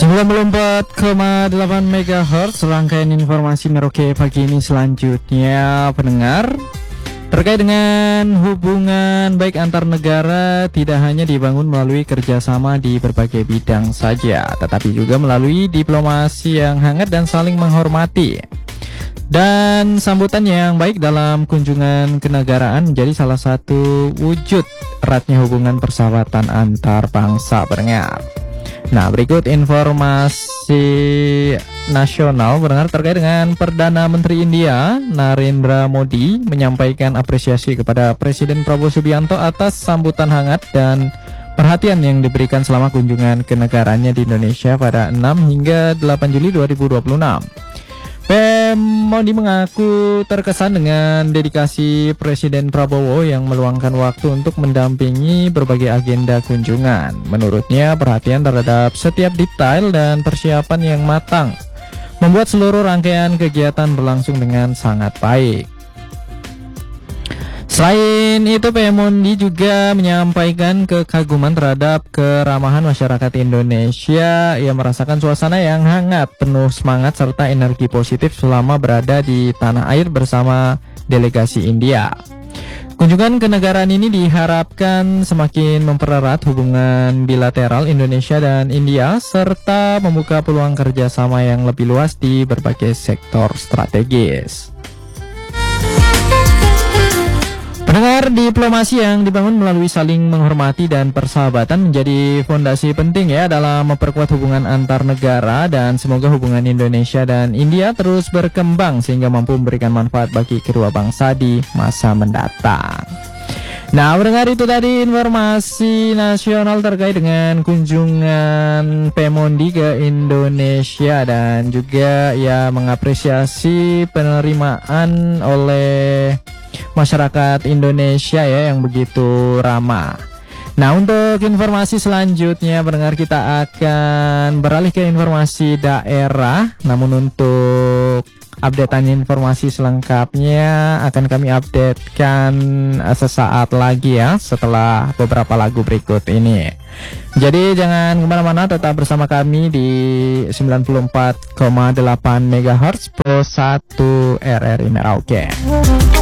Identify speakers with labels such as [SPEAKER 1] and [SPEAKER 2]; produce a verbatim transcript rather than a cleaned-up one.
[SPEAKER 1] sembilan puluh empat koma delapan megahertz. Rangkaian informasi Merauke pagi ini selanjutnya pendengar, terkait dengan hubungan baik antar negara tidak hanya dibangun melalui kerjasama di berbagai bidang saja, tetapi juga melalui diplomasi yang hangat dan saling menghormati. Dan sambutan yang baik dalam kunjungan kenegaraan menjadi salah satu wujud eratnya hubungan persahabatan antar bangsa pendengar. Nah, berikut informasi nasional pendengar terkait dengan Perdana Menteri India Narendra Modi menyampaikan apresiasi kepada Presiden Prabowo Subianto atas sambutan hangat dan perhatian yang diberikan selama kunjungan kenegaraannya di Indonesia pada enam hingga delapan Juli dua ribu dua puluh enam. P M Modi mengaku terkesan dengan dedikasi Presiden Prabowo yang meluangkan waktu untuk mendampingi berbagai agenda kunjungan. Menurutnya, perhatian terhadap setiap detail dan persiapan yang matang membuat seluruh rangkaian kegiatan berlangsung dengan sangat baik. Selain itu, P M Modi juga menyampaikan kekaguman terhadap keramahan masyarakat Indonesia yang merasakan suasana yang hangat, penuh semangat serta energi positif selama berada di tanah air bersama delegasi India. Kunjungan kenegaraan ini diharapkan semakin mempererat hubungan bilateral Indonesia dan India serta membuka peluang kerjasama yang lebih luas di berbagai sektor strategis. Pendengar, diplomasi yang dibangun melalui saling menghormati dan persahabatan menjadi fondasi penting ya dalam memperkuat hubungan antar negara, dan semoga hubungan Indonesia dan India terus berkembang sehingga mampu memberikan manfaat bagi kedua bangsa di masa mendatang. Nah, pendengar, itu tadi informasi nasional terkait dengan kunjungan P M Modi ke Indonesia dan juga ya mengapresiasi penerimaan oleh masyarakat Indonesia ya yang begitu ramah. Nah, untuk informasi selanjutnya pendengar, kita akan beralih ke informasi daerah. Namun untuk updatean informasi selengkapnya akan kami updatekan sesaat lagi ya setelah beberapa lagu berikut ini. Jadi jangan kemana-mana, tetap bersama kami di sembilan puluh empat koma delapan megahertz Pro satu R R I Merauke.